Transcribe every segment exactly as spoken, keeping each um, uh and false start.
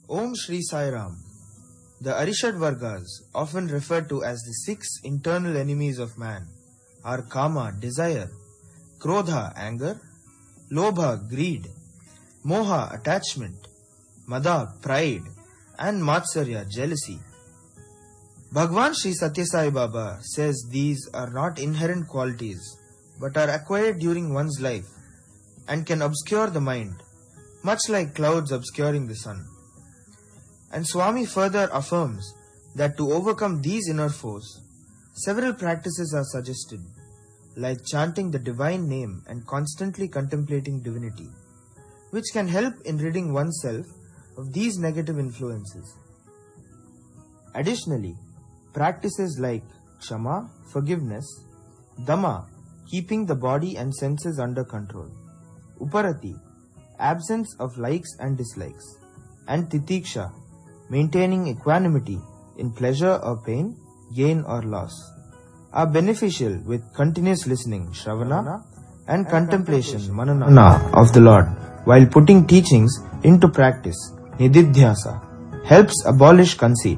Om Shri Sai Ram. The Arishad Vargas, often referred to as the six internal enemies of man, are Kama, desire, Krodha, anger, Lobha, greed, Moha, attachment, Mada, pride, and Matsarya, jealousy. Bhagwan Sri Satya Sai Baba says these are not inherent qualities, but are acquired during one's life and can obscure the mind, much like clouds obscuring the sun. And Swami further affirms that to overcome these inner foes, several practices are suggested, like chanting the divine name and constantly contemplating divinity, which can help in ridding oneself of these negative influences. Additionally, practices like Kshama, forgiveness, Dhamma, keeping the body and senses under control, Uparati, absence of likes and dislikes, and Titiksha, maintaining equanimity in pleasure or pain, gain or loss, are beneficial with continuous listening, Shravana, and, and contemplation, Manana, of the Lord, while putting teachings into practice, Nididhyasa, helps abolish conceit.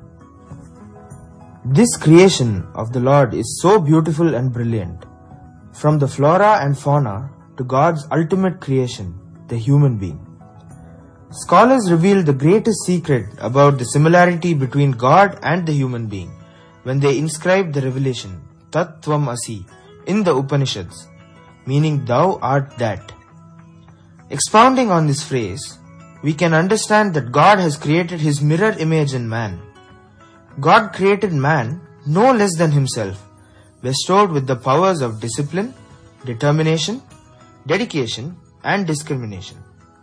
This creation of the Lord is so beautiful and brilliant, from the flora and fauna to God's ultimate creation, the human being. Scholars reveal the greatest secret about the similarity between God and the human being when they inscribe the revelation, Tat Tvam Asi, in the Upanishads, meaning thou art that. Expounding on this phrase, we can understand that God has created his mirror image in man. God created man no less than himself, bestowed with the powers of discipline, determination, dedication, and discrimination.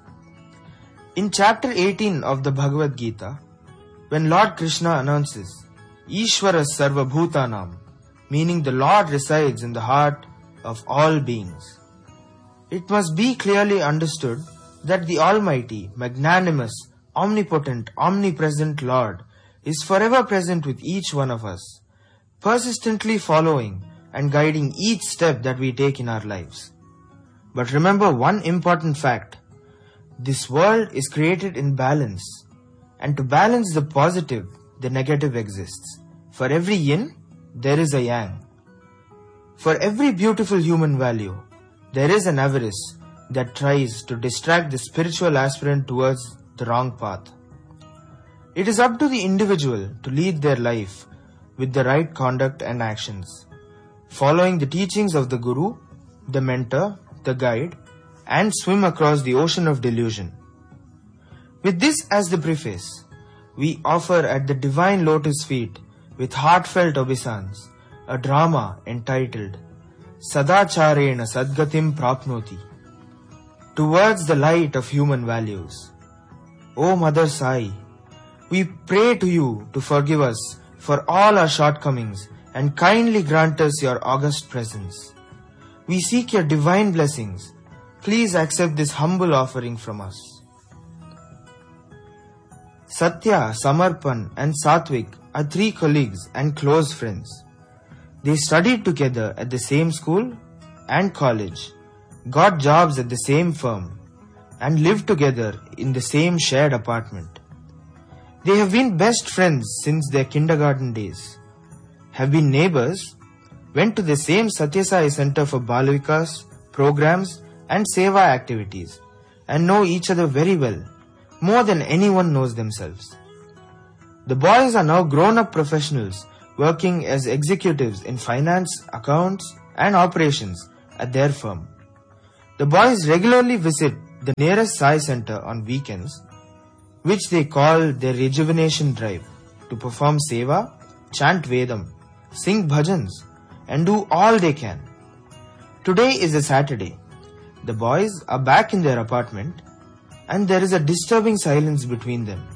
In chapter eighteen of the Bhagavad Gita, when Lord Krishna announces Ishvara Sarva Bhutanam, meaning the Lord resides in the heart of all beings, it must be clearly understood that the Almighty, magnanimous, omnipotent, omnipresent Lord is forever present with each one of us, persistently following and guiding each step that we take in our lives. But remember one important fact. This world is created in balance, and to balance the positive, the negative exists. For every yin, there is a yang. For every beautiful human value, there is an avarice that tries to distract the spiritual aspirant towards the wrong path. It is up to the individual to lead their life with the right conduct and actions, following the teachings of the Guru, the mentor, the guide, and swim across the ocean of delusion. With this as the preface, we offer at the divine lotus feet with heartfelt obeisance a drama entitled Sadacharena Sadgatim Prapnoti, towards the light of human values. O Mother Sai, we pray to you to forgive us for all our shortcomings and kindly grant us your august presence. We seek your divine blessings. Please accept this humble offering from us. Satya, Samarpan, and Satvik are three colleagues and close friends. They studied together at the same school and college, got jobs at the same firm, and lived together in the same shared apartment. They have been best friends since their kindergarten days, have been neighbors, went to the same Satya Sai Center for Balavikas, programs, and Seva activities, and know each other very well, more than anyone knows themselves. The boys are now grown-up professionals working as executives in finance, accounts, and operations at their firm. The boys regularly visit the nearest Sai Center on weekends, which they call their rejuvenation drive, to perform Seva, chant Vedam, sing bhajans, and do all they can. Today is a Saturday. The boys are back in their apartment, and there is a disturbing silence between them.